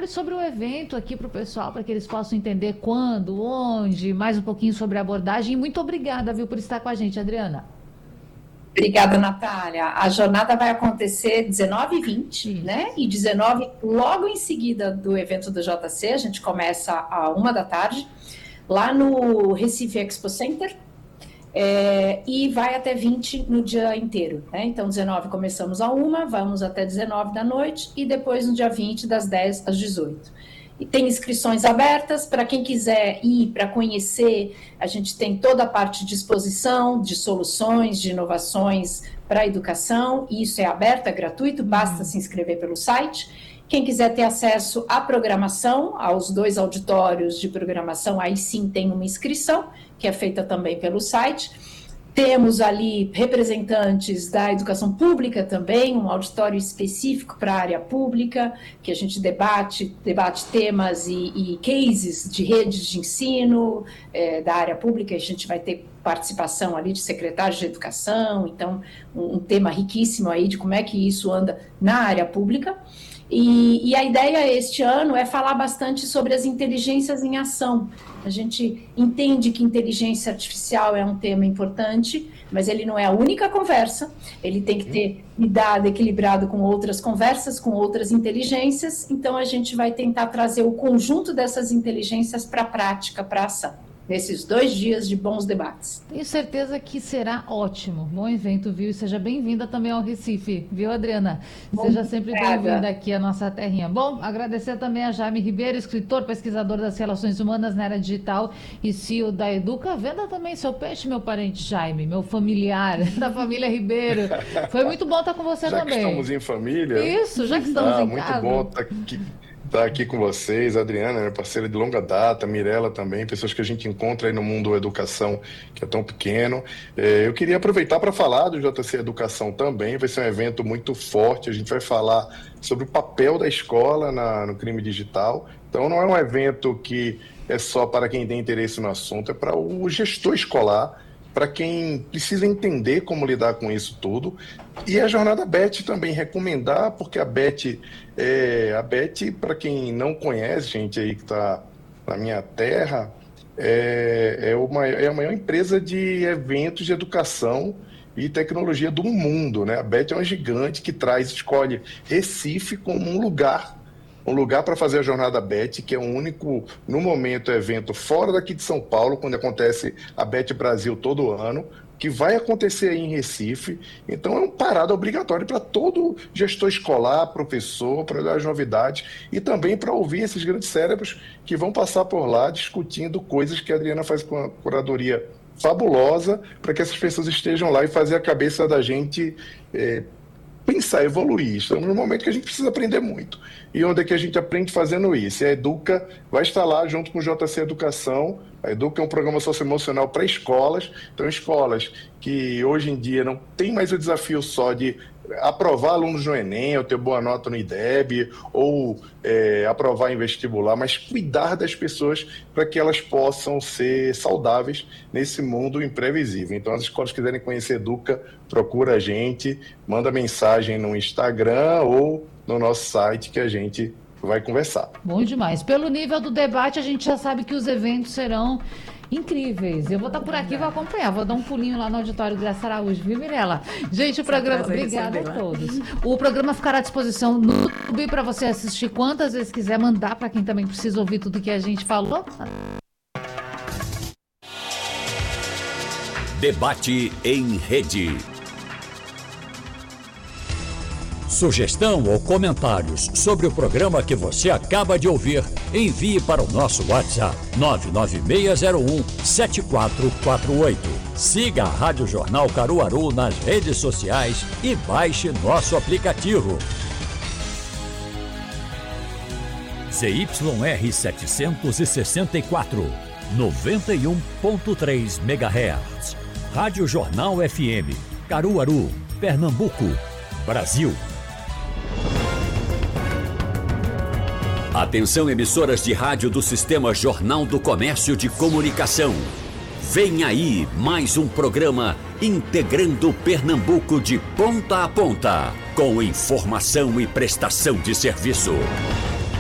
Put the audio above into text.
fale sobre o evento aqui para o pessoal, para que eles possam entender quando, onde, mais um pouquinho sobre a abordagem. E muito obrigada, viu, por estar com a gente, Adriana. Obrigada, Natália. A jornada vai acontecer 19 e 20, né? E 19, logo em seguida do evento do JC, a gente começa à 1h, lá no Recife Expo Center, e vai até 20 no dia inteiro, né? Então, 19 começamos à 1, vamos até 19 da noite, e depois no dia 20, das 10 às 18. E tem inscrições abertas para quem quiser ir para conhecer. A gente tem toda a parte de exposição, de soluções, de inovações para a educação, e isso é aberto, é gratuito, basta se inscrever pelo site. Quem quiser ter acesso à programação, aos 2 auditórios de programação, aí sim tem uma inscrição, que é feita também pelo site. Temos ali representantes da educação pública também, um auditório específico para a área pública, que a gente debate temas e cases de redes de ensino da área pública. A gente vai ter participação ali de secretários de educação, então um tema riquíssimo aí de como é que isso anda na área pública. E a ideia este ano é falar bastante sobre as inteligências em ação. A gente entende que inteligência artificial é um tema importante, mas ele não é a única conversa, ele tem que ter cuidado, equilibrado com outras conversas, com outras inteligências, então a gente vai tentar trazer o conjunto dessas inteligências para a prática, para a ação. Nesses 2 dias de bons debates. Tenho certeza que será ótimo. Bom evento, viu? E seja bem-vinda também ao Recife, viu, Adriana? Seja sempre bem-vinda aqui à nossa terrinha. Bom, agradecer também a Jaime Ribeiro, escritor, pesquisador das relações humanas na era digital e CEO da Educa. Venda também seu peixe, meu parente Jaime, meu familiar, da família Ribeiro. Foi muito bom estar com você já também. Já que estamos em família. Isso, já que estamos em muito casa. Muito bom estar aqui com vocês, a Adriana, minha parceira de longa data, a Mirella também, pessoas que a gente encontra aí no mundo da educação, que é tão pequeno. Eu queria aproveitar para falar do JC Educação também, vai ser um evento muito forte, a gente vai falar sobre o papel da escola no crime digital. Então não é um evento que é só para quem tem interesse no assunto, é para o gestor escolar, para quem precisa entender como lidar com isso tudo. E a Jornada BET também recomendar, porque a BET, para quem não conhece, gente aí que está na minha terra, é a maior empresa de eventos de educação e tecnologia do mundo, né? A BET é uma gigante que escolhe Recife como um lugar para fazer a Jornada BET, que é o único, no momento, evento fora daqui de São Paulo, quando acontece a BET Brasil todo ano, que vai acontecer aí em Recife. Então é um parada obrigatório para todo gestor escolar, professor, para olhar as novidades e também para ouvir esses grandes cérebros que vão passar por lá discutindo coisas que a Adriana faz com a curadoria fabulosa, para que essas pessoas estejam lá e fazer a cabeça da gente pensar, evoluir. Estamos num momento que a gente precisa aprender muito. E onde é que a gente aprende fazendo isso? E a Educa vai estar lá junto com o JC Educação. A Educa é um programa socioemocional para escolas. Então, escolas que hoje em dia não tem mais o desafio só de aprovar alunos no Enem, ou ter boa nota no IDEB, ou aprovar em vestibular, mas cuidar das pessoas para que elas possam ser saudáveis nesse mundo imprevisível. Então, as escolas que quiserem conhecer Educa, procura a gente, manda mensagem no Instagram ou no nosso site que a gente vai conversar. Bom demais. Pelo nível do debate, a gente já sabe que os eventos serão incríveis. Eu vou estar por aqui, vou acompanhar. Vou dar um pulinho lá no auditório Graça Araújo, viu, Mirella? Gente, o programa... Obrigada a todos. O programa ficará à disposição no YouTube para você assistir quantas vezes quiser, mandar para quem também precisa ouvir tudo que a gente falou. Debate em rede. Sugestão ou comentários sobre o programa que você acaba de ouvir, envie para o nosso WhatsApp 99601-7448. Siga a Rádio Jornal Caruaru nas redes sociais e baixe nosso aplicativo. ZYR 764, 91.3 MHz. Rádio Jornal FM, Caruaru, Pernambuco, Brasil. Atenção, emissoras de rádio do Sistema Jornal do Comércio de Comunicação. Vem aí mais um programa integrando Pernambuco de ponta a ponta, com informação e prestação de serviço.